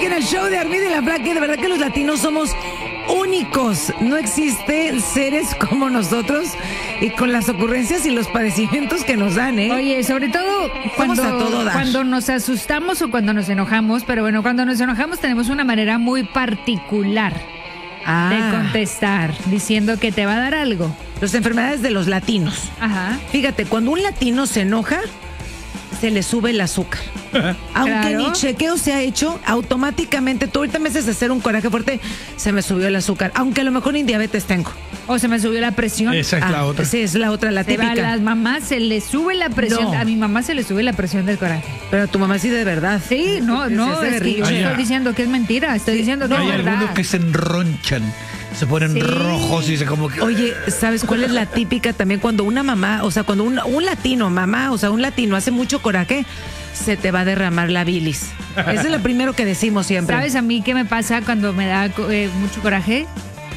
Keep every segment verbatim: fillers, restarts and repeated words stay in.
aquí en el show de Armida y la Flaca. De verdad que los latinos somos únicos. No existen seres como nosotros y con las ocurrencias y los padecimientos que nos dan, ¿eh? Oye, sobre todo cuando, a todo dar. cuando nos asustamos o cuando nos enojamos, pero bueno, cuando nos enojamos tenemos una manera muy particular Ah, de contestar, diciendo que te va a dar algo. las enfermedades de los latinos. Ajá. Fíjate, cuando un latino se enoja, se le sube el azúcar. Aunque Claro. ni chequeo se ha hecho, automáticamente, tú ahorita me haces hacer un coraje fuerte, se me subió el azúcar. Aunque a lo mejor ni diabetes tengo. O se me subió la presión. Esa es Ah, la otra. Sí, es la otra, la Se va, a típica. las mamás se le sube la presión. No. A mi mamá se le sube la presión del coraje. Pero a tu mamá sí de verdad. Sí, no, Se no, hace es que yo berrinche. Ah, estoy ya. diciendo que es mentira. Estoy diciendo que Hay es verdad. algunos que se enronchan, se ponen Sí. rojos y se como que... Oye, ¿sabes cuál es la típica también? Cuando una mamá, o sea, cuando un, un latino, mamá, o sea, un latino hace mucho coraje, se te va a derramar la bilis. Eso es lo primero que decimos siempre. ¿Sabes a mí qué me pasa cuando me da eh, mucho coraje?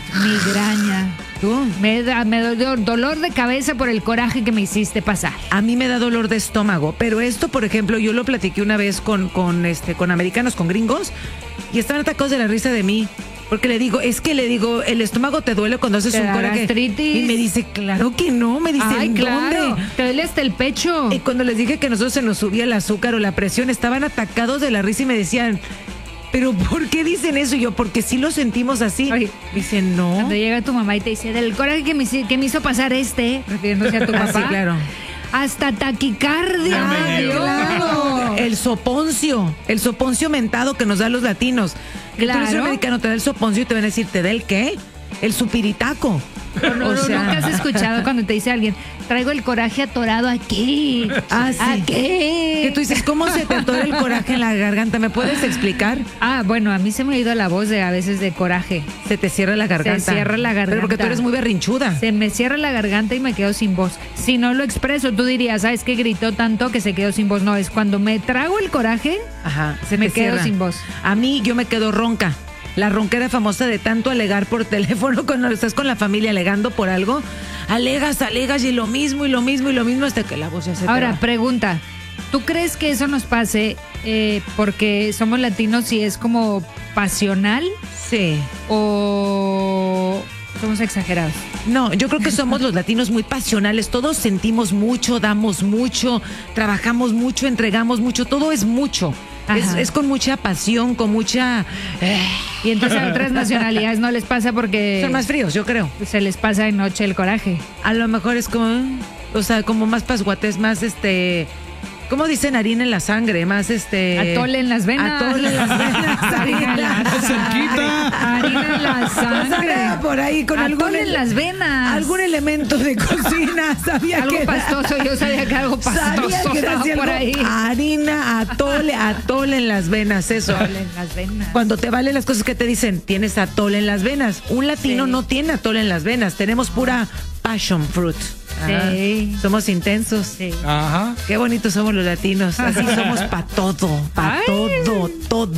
Migraña. ¿Tú? Me da me da do- dolor de cabeza por el coraje que me hiciste pasar. A mí me da dolor de estómago, pero esto, por ejemplo, yo lo platiqué una vez con, con, este, con americanos, con gringos, y estaban atacados de la risa de mí. Porque le digo, es que le digo, el estómago te duele cuando haces ¿Te un da coraje. gastritis? Y me dice, claro que no. Me dice, Ay, ¿en claro. dónde? Te duele hasta el pecho. Y cuando les dije que a nosotros se nos subía el azúcar o la presión, estaban atacados de la risa y me decían, ¿pero por qué dicen eso? Y yo, porque sí lo sentimos así. Ay. Dicen, no. Cuando llega tu mamá y te dice, del coraje que me, hici- que me hizo pasar este, refiriéndose a tu Ah, papá. sí, claro. Hasta taquicardia. Ya me Ay, dio. claro. El soponcio, el soponcio mentado que nos dan los latinos. Que tú eres Claro. un americano, te da el soponcio y te van a decir, ¿te da el qué? El supiritaco. No, no, O no, sea- nunca has escuchado cuando te dice alguien, traigo el coraje atorado aquí. Ah, sí. Aquí. Que tú dices, ¿cómo se te atora el coraje en la garganta? ¿Me puedes explicar? Ah, bueno, a mí se me ha ido la voz de a veces de coraje. Se te cierra la garganta. Se cierra la Pero porque tú garganta. eres muy berrinchuda. Se me cierra la garganta y me quedo sin voz. Si no lo expreso, tú dirías, ¿sabes qué? Gritó tanto que se quedó sin voz. No, es cuando me trago el coraje, Ajá, se me te quedo cierra. sin voz. A mí yo me quedo ronca. La ronquera famosa de tanto alegar por teléfono cuando estás con la familia alegando por algo. Alegas, alegas y lo mismo y lo mismo y lo mismo hasta que la voz ya se te Ahora, va. pregunta, ¿tú crees que eso nos pase eh, porque somos latinos y es como pasional Sí. o somos exagerados? No, yo creo que somos los latinos muy pasionales. Todos sentimos mucho, damos mucho, trabajamos mucho, entregamos mucho. Todo es mucho. Es, Ajá. es con mucha pasión, con mucha... eh, Y entonces a otras nacionalidades no les pasa porque son más fríos, yo creo. se les pasa de noche el coraje. A lo mejor es como... O sea, como más pasguates, más este... ¿Cómo dicen? Harina en la sangre, más este... Atole en las venas. Atole en las venas. Harina en la cerquita. Harina en la sangre. Pasaba por ahí con algún... Atole en las venas. Algún elemento de cocina, sabía Algo que... pastoso, yo sabía que algo pastoso Sabía que estaba decía por algo. ahí. Harina, atole, atole en las venas, eso. Atole en las venas. Cuando te valen las cosas que te dicen, tienes atole en las venas. Un latino Sí. no tiene atole en las venas, tenemos pura passion fruit. Ajá. Sí. Somos intensos. Sí. Ajá. Qué bonitos somos los latinos. Así somos para todo, para Ay. todo, todo.